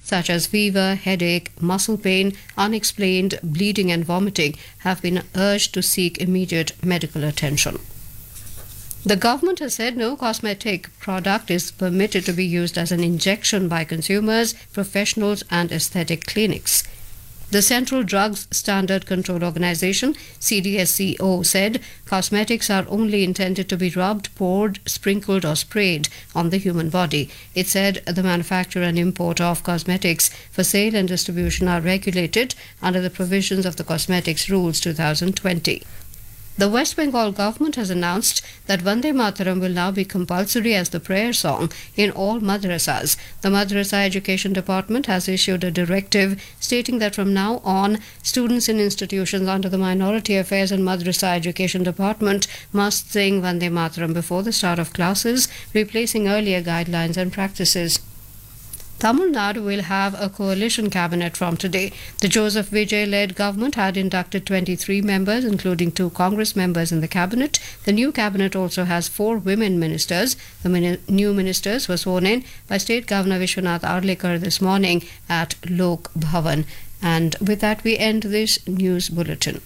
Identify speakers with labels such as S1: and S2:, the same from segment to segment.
S1: such as fever, headache, muscle pain, unexplained bleeding and vomiting have been urged to seek immediate medical attention. The government has said no cosmetic product is permitted to be used as an injection by consumers, professionals, and aesthetic clinics. The Central Drugs Standard Control Organization, CDSCO, said cosmetics are only intended to be rubbed, poured, sprinkled, or sprayed on the human body. It said the manufacture and import of cosmetics for sale and distribution are regulated under the provisions of the Cosmetics Rules 2020. The West Bengal government has announced that Vande Mataram will now be compulsory as the prayer song in all madrasas. The Madrasa Education Department has issued a directive stating that from now on, students in institutions under the Minority Affairs and Madrasa Education Department must sing Vande Mataram before the start of classes, replacing earlier guidelines and practices. Tamil Nadu will have a coalition cabinet from today. The Joseph Vijay-led government had inducted 23 members, including 2 Congress members in the cabinet. The new cabinet also has 4 women ministers. The new ministers were sworn in by State Governor Vishwanath Arlekar this morning at Lok Bhavan. And with that, we end this news bulletin.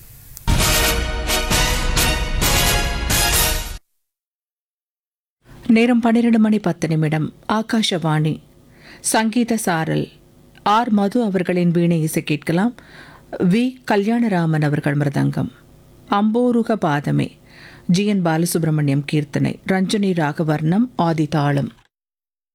S2: நேரம் 12:10 ஆகாஷவாணி சங்கீத சாரல் R மது அவர்களின் வீணை இசை கேட்கலாம். We Kalyanaraman அவர்கள் மிருதங்கம். அம்போருக பாதமே G N Balasubramaniam கீர்த்தனை. ரஞ்சனி ராகவர்ணம் ஆதி தாளம்.